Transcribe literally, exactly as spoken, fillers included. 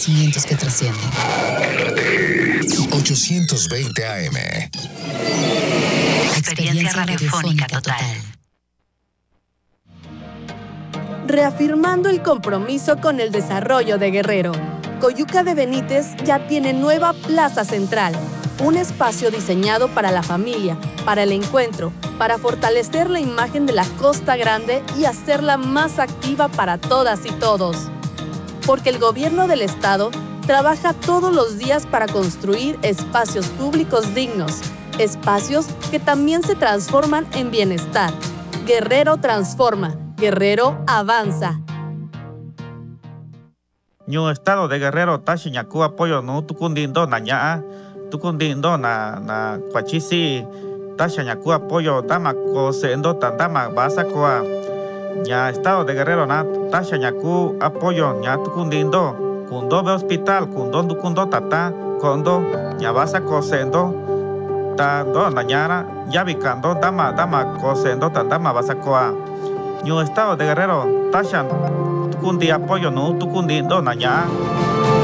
acontecimientos que trascienden. ochocientos veinte A M. Experiencia radiofónica total. Reafirmando el compromiso con el desarrollo de Guerrero, Coyuca de Benítez ya tiene nueva Plaza Central, un espacio diseñado para la familia, para el encuentro, para fortalecer la imagen de la Costa Grande y hacerla más activa para todas y todos. Porque el gobierno del estado trabaja todos los días para construir espacios públicos dignos, espacios que también se transforman en bienestar. Guerrero transforma, Guerrero avanza. Ñu estado de Guerrero tashi ñaku apoyo no tukundindo na ñaa tukundindo na na kwachisi tashi ñaku apoyo dama ko sendo tandama basa koa ña estado de Guerrero na tashi ñaku apoyo ña tukundindo kundo be hospital kundo tukundo tata kondo ña basa ko sendo ta do na ñara yabikando dama dama ko sendo tandama basa koa Ñu estado de Guerrero tashan tukundi apoyo no tukundindo na ña